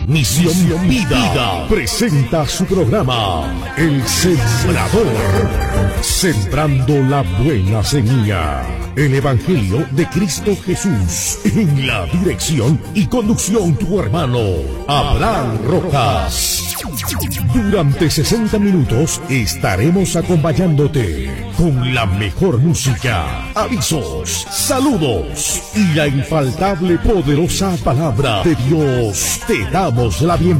Misión Vida presenta su programa El Sembrador, sembrando la buena semilla. El Evangelio de Cristo Jesús, en la dirección y conducción tu hermano Abraham Rojas. Durante 60 minutos estaremos acompañándote con la mejor música, avisos, saludos y la infaltable poderosa palabra de Dios. Te damos la bienvenida.